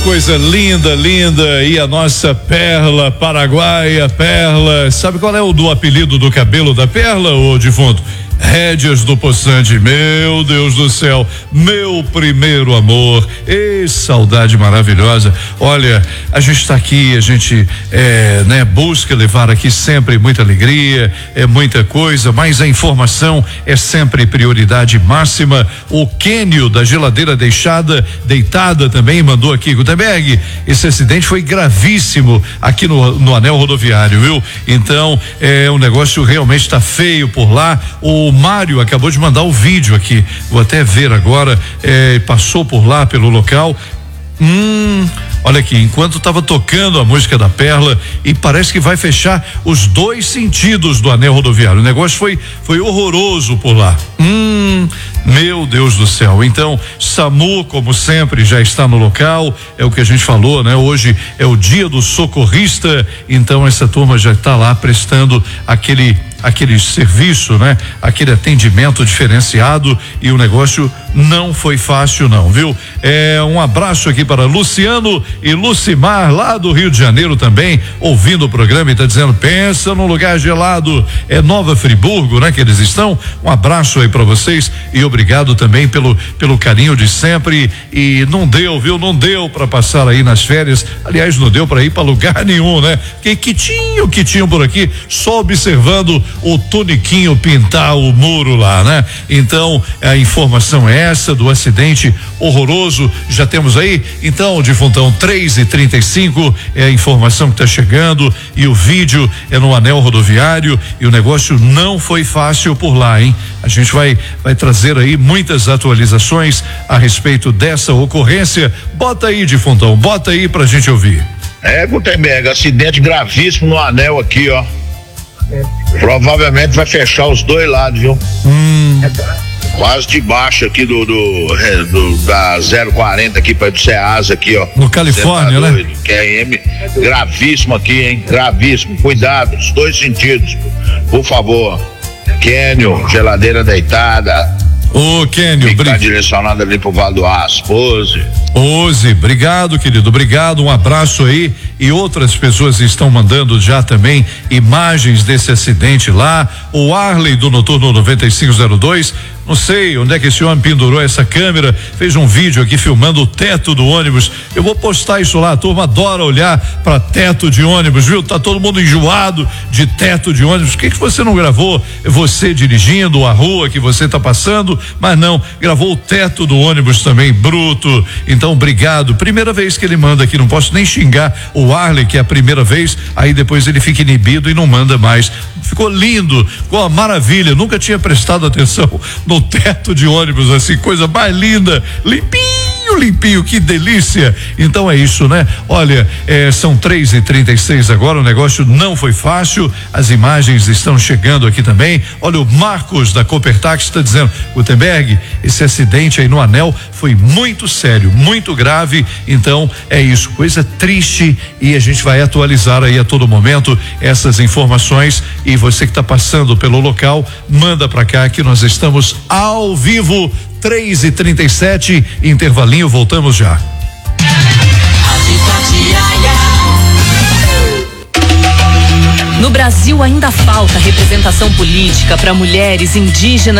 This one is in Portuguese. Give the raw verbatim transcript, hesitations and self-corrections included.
coisa linda, linda. E a nossa Perla Paraguaia, Perla. Sabe qual é o do apelido do cabelo da Perla, ô defunto? Rédeas do Poçante, meu Deus do céu, meu primeiro amor, e saudade maravilhosa. Olha, a gente está aqui, a gente é, né, busca levar aqui sempre muita alegria, é muita coisa, mas a informação é sempre prioridade máxima. O Quênio da geladeira deixada, deitada também mandou aqui, Gutenberg, esse acidente foi gravíssimo aqui no, no anel rodoviário, viu? Então, é, o negócio realmente está feio por lá. O O Mário acabou de mandar o vídeo aqui, vou até ver agora, eh, passou por lá pelo local. Hum, olha aqui, enquanto estava tocando a música da Perla, e parece que vai fechar os dois sentidos do anel rodoviário. O negócio foi foi horroroso por lá. Hum, meu Deus do céu. Então, SAMU, como sempre, já está no local. É o que a gente falou, né? Hoje é o dia do socorrista. Então, essa turma já está lá prestando aquele aquele serviço, né? Aquele atendimento diferenciado, e o negócio não foi fácil não, viu? É, um abraço aqui para Luciano e Lucimar, lá do Rio de Janeiro também, ouvindo o programa, e tá dizendo, pensa num lugar gelado, é Nova Friburgo, né? Que eles estão. Um abraço aí para vocês e obrigado também pelo pelo carinho de sempre. E não deu, viu? Não deu para passar aí nas férias, aliás, não deu para ir para lugar nenhum, né? Que quitinho, quitinho por aqui, só observando o Toniquinho pintar o muro lá, né? Então, a informação é essa do acidente horroroso. Já temos aí, então, defuntão, três e trinta e cinco é a informação que está chegando, e o vídeo é no anel rodoviário, e o negócio não foi fácil por lá, hein? A gente vai vai trazer aí muitas atualizações a respeito dessa ocorrência. Bota aí, defuntão, bota aí pra gente ouvir. É, Gutenberg, acidente gravíssimo no anel aqui, ó. Provavelmente vai fechar os dois lados, viu? Hum. Quase debaixo aqui do, do, do da zero quarenta aqui para do Ceasa aqui, ó. No Califórnia, tá, né? Q R M gravíssimo aqui, hein? Gravíssimo. Cuidado, os dois sentidos, por favor. Quênio, geladeira deitada. Ô, Quênio, que tá direcionado ali pro Vale do Aço, Pose. Pose, obrigado, querido, obrigado, um abraço aí. E outras pessoas estão mandando já também imagens desse acidente lá. O Arley do Noturno noventa e cinco zero dois, não sei onde é que esse homem pendurou essa câmera, fez um vídeo aqui filmando o teto do ônibus. Eu vou postar isso lá, a turma adora olhar para teto de ônibus, viu? Tá todo mundo enjoado de teto de ônibus. Por que que você não gravou você dirigindo a rua que você tá passando? Mas não, gravou o teto do ônibus também, bruto. Então, obrigado. Primeira vez que ele manda aqui, não posso nem xingar o Arley, que é a primeira vez, aí depois ele fica inibido e não manda mais. Ficou lindo, ficou uma maravilha. Nunca tinha prestado atenção no teto de ônibus, assim, coisa mais linda, limpinho, limpinho, que delícia. Então é isso, né? Olha, é, são três e trinta e seis agora, o negócio não foi fácil, as imagens estão chegando aqui também. Olha, o Marcos da Copertax está dizendo, Gutenberg, esse acidente aí no anel foi muito sério, muito grave. Então é isso, coisa triste, e a gente vai atualizar aí a todo momento essas informações. E você que está passando pelo local, manda para cá que nós estamos ao vivo. Três e trinta e sete, intervalinho, voltamos já. No Brasil ainda falta representação política para mulheres indígenas